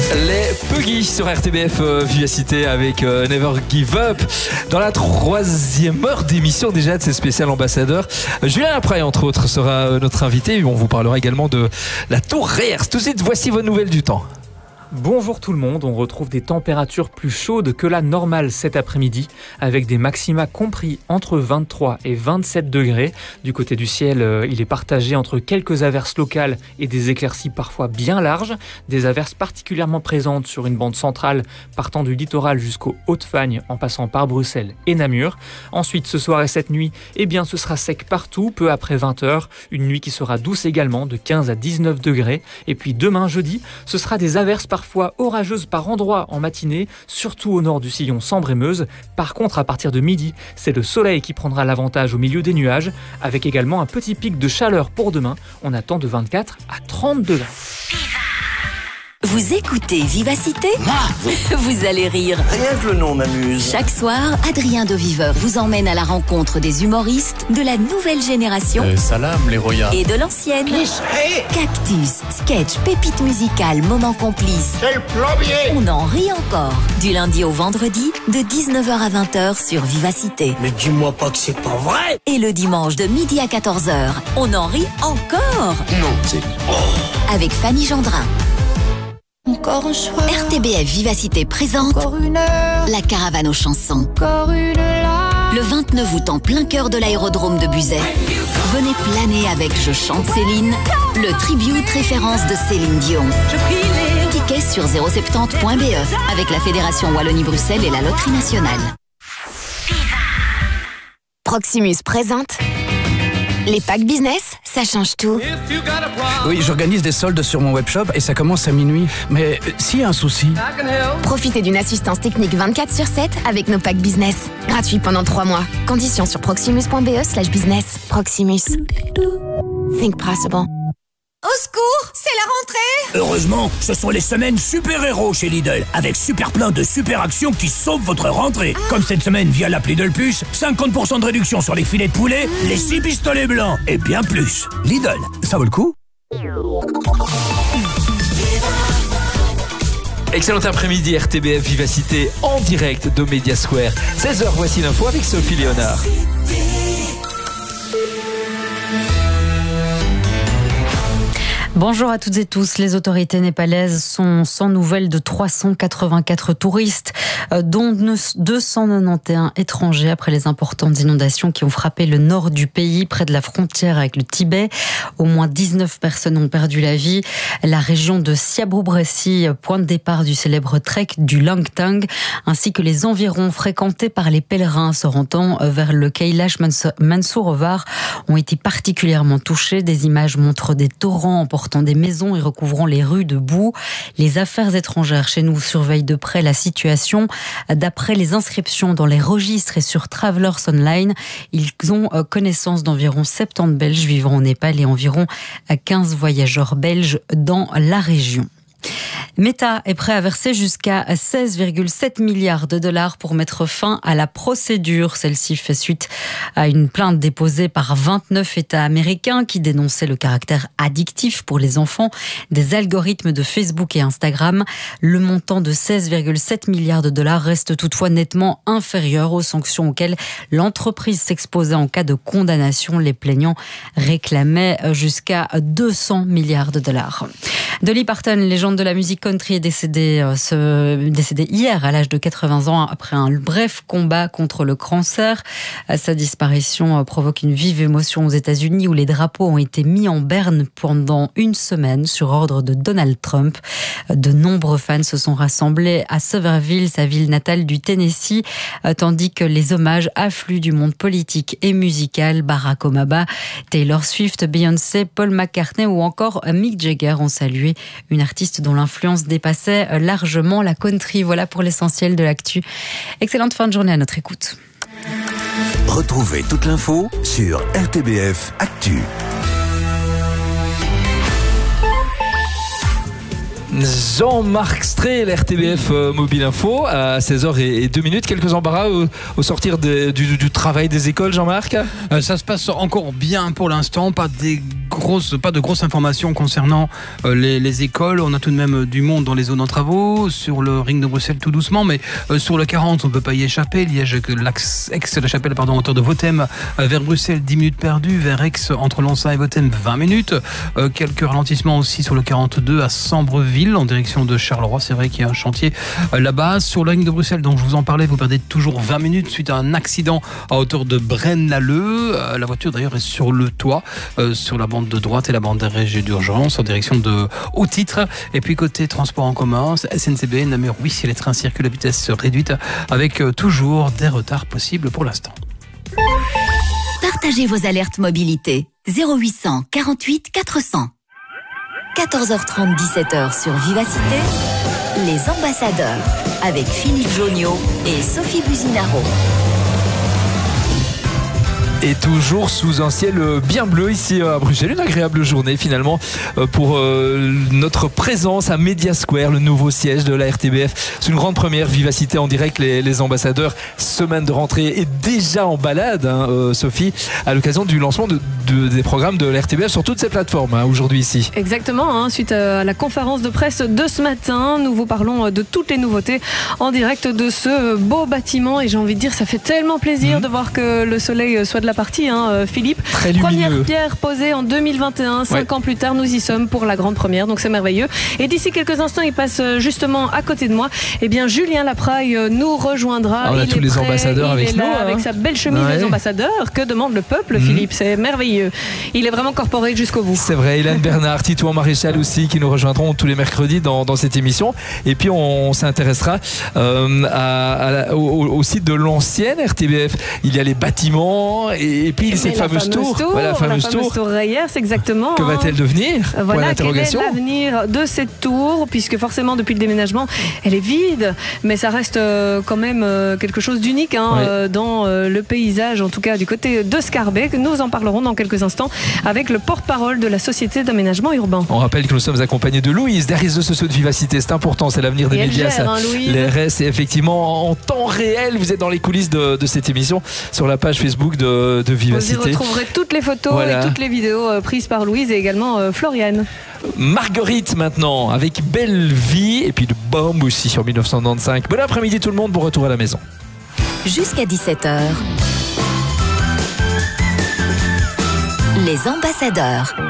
Les Puggy sur RTBF Vivacité avec Never Give Up. Dans la 3e heure d'émission déjà de ces spéciales ambassadeurs, Julien Lapraille entre autres sera notre invité. On vous parlera également de la Tour Reers. Tout de suite, voici vos nouvelles du temps. Bonjour tout le monde, on retrouve des températures plus chaudes que la normale cet après-midi, avec des maxima compris entre 23 et 27 degrés. Du côté du ciel, il est partagé entre quelques averses locales et des éclaircies parfois bien larges, des averses particulièrement présentes sur une bande centrale partant du littoral jusqu'aux Hautes-Fagnes en passant par Bruxelles et Namur. Ensuite, ce soir et cette nuit, ce sera sec partout, peu après 20h, une nuit qui sera douce également de 15 à 19 degrés. Et puis demain jeudi, ce sera des averses parfois orageuses par endroits en matinée, surtout au nord du sillon Sambre-et-Meuse. Par contre, à partir de midi, c'est le soleil qui prendra l'avantage au milieu des nuages, avec également un petit pic de chaleur pour demain. On attend de 24 à 30 degrés. Vous écoutez Vivacité ? Vous allez rire. Rien que le nom m'amuse. Chaque soir, Adrien de Viveur vous emmène à la rencontre des humoristes de la nouvelle génération Salam les royas. et de l'ancienne. Cactus, sketch, pépites musicales, moments complices. C'est le plombier. On en rit encore. Du lundi au vendredi, de 19h à 20h sur Vivacité. Mais dis-moi pas que c'est pas vrai. Et le dimanche de midi à 14h, on en rit encore. Non, c'est... Avec Fanny Gendrin. Encore un choix, RTBF Vivacité présente encore une heure, la caravane aux chansons. encore une larme. Le 29 août en plein cœur de l'aérodrome de Buzet. Venez planer avec Je chante Céline, le tribute référence de Céline Dion. Tickets sur 070.be avec la Fédération Wallonie-Bruxelles et la Loterie Nationale. Proximus présente les packs business, ça change tout. Oui, j'organise des soldes sur mon webshop et ça commence à minuit. Mais s'il y a un souci... Profitez d'une assistance technique 24/7 avec nos packs business. Gratuit pendant 3 mois. Conditions sur proximus.be/business. Proximus. Think possible. Au secours, c'est la rentrée. Heureusement, ce sont les semaines super-héros chez Lidl, avec super plein de super actions qui sauvent votre rentrée. Comme cette semaine via l'appli Lidl Plus, 50% de réduction sur les filets de poulet, les 6 pistolets blancs et bien plus. Lidl, ça vaut le coup. Excellent après-midi RTBF Vivacité en direct de Media Square. 16h, voici l'info avec Sophie Léonard. Bonjour à toutes et tous. Les autorités népalaises sont sans nouvelles de 384 touristes, dont 291 étrangers après les importantes inondations qui ont frappé le nord du pays, près de la frontière avec le Tibet. Au moins 19 personnes ont perdu la vie. La région de Siaboubresi, point de départ du célèbre trek du Langtang, ainsi que les environs fréquentés par les pèlerins se rendant vers le Kailash Mansarovar ont été particulièrement touchés. Des images montrent des torrents emportant des maisons et recouvrant les rues de boue. Les affaires étrangères chez nous surveillent de près la situation. D'après les inscriptions dans les registres et sur Travelers Online, ils ont connaissance d'environ 70 Belges vivant au Népal et environ 15 voyageurs belges dans la région. Meta est prêt à verser jusqu'à 16,7 milliards de dollars pour mettre fin à la procédure. Celle-ci fait suite à une plainte déposée par 29 États américains qui dénonçaient le caractère addictif pour les enfants des algorithmes de Facebook et Instagram. Le montant de 16,7 milliards de dollars reste toutefois nettement inférieur aux sanctions auxquelles l'entreprise s'exposait en cas de condamnation. Les plaignants réclamaient jusqu'à 200 milliards de dollars. Dolly Parton, légende de la musique country, est décédée hier à l'âge de 80 ans après un bref combat contre le cancer. Sa disparition provoque une vive émotion aux États-Unis où les drapeaux ont été mis en berne pendant une semaine sur ordre de Donald Trump. De nombreux fans se sont rassemblés à Somerville, sa ville natale du Tennessee, tandis que les hommages affluent du monde politique et musical. Barack Obama, Taylor Swift, Beyoncé, Paul McCartney ou encore Mick Jagger ont salué une artiste dont l'influence dépassait largement la country. Voilà pour l'essentiel de l'actu. Excellente fin de journée à notre écoute. Retrouvez toute l'info sur RTBF Actu. Jean-Marc Strel, RTBF Mobile Info, à 16h02. Quelques embarras au sortir du travail des écoles, Jean-Marc ? Ça se passe encore bien pour l'instant, pas des pas de grosses informations concernant les écoles. On a tout de même du monde dans les zones en travaux. Sur le ring de Bruxelles, tout doucement, mais sur le 40, on ne peut pas y échapper. Aix-la-Chapelle, en hauteur de Vothem vers Bruxelles, 10 minutes perdues. Vers Aix, entre Lançay et Vothem, 20 minutes. Quelques ralentissements aussi sur le 42 à Sambreville, en direction de Charleroi. C'est vrai qu'il y a un chantier là-bas. Sur le ring de Bruxelles, dont je vous en parlais, vous perdez toujours 20 minutes suite à un accident à hauteur de Braine-l'Alleud. La voiture d'ailleurs est sur le toit, sur la bande de droite et la bande d'arrêt d'urgence en direction de Haut-Titre. Et puis côté transport en commun, SNCB, Namur, oui, les trains circulent à vitesse réduite avec toujours des retards possibles pour l'instant. Partagez vos alertes mobilité. 0800 48 400. 14h30, 17h sur Vivacité. Les ambassadeurs avec Philippe Joniot et Sophie Buzinaro. Et toujours sous un ciel bien bleu ici à Bruxelles. Une agréable journée finalement pour notre présence à Media Square, le nouveau siège de la RTBF. C'est une grande première, Vivacité en direct, les ambassadeurs. Semaine de rentrée est déjà en balade, Sophie, à l'occasion du lancement des programmes de la RTBF sur toutes ces plateformes aujourd'hui ici. Exactement, suite à la conférence de presse de ce matin, nous vous parlons de toutes les nouveautés en direct de ce beau bâtiment. Et j'ai envie de dire, ça fait tellement plaisir de voir que le soleil soit de la partie, Philippe. Très lumineux. Première pierre posée en 2021, 5 ans plus tard, nous y sommes pour la grande première, donc c'est merveilleux. Et d'ici quelques instants, il passe justement à côté de moi. Eh bien, Julien Lapraille nous rejoindra. On a tous les ambassadeurs avec nous. Avec sa belle chemise des ambassadeurs. Que demande le peuple, Philippe? C'est merveilleux. Il est vraiment corporate jusqu'au bout. C'est vrai, Hélène Bernard, Titouan Maréchal aussi, qui nous rejoindront tous les mercredis dans cette émission. Et puis, on s'intéressera au site de l'ancienne RTBF. Il y a les bâtiments et puis cette fameuse tour. La fameuse tour Reyers, exactement. Que va-t-elle devenir? Voilà, quel est l'avenir de cette tour? Puisque forcément, depuis le déménagement, elle est vide, mais ça reste quand même quelque chose d'unique dans le paysage, en tout cas du côté de Scarbeck. Nous en parlerons dans quelques instants avec le porte-parole de la Société d'aménagement urbain. On rappelle que nous sommes accompagnés de Louise, des réseaux sociaux de Vivacité. C'est important, c'est l'avenir des médias. Les RS, c'est effectivement en temps réel. Vous êtes dans les coulisses de cette émission sur la page Facebook de Vivacité. Vous y retrouverez toutes les photos et toutes les vidéos prises par Louise et également Floriane. Marguerite maintenant avec Belle Vie et puis de Bombe aussi sur 1995. Bon après-midi tout le monde, bon retour à la maison. Jusqu'à 17h. Les ambassadeurs.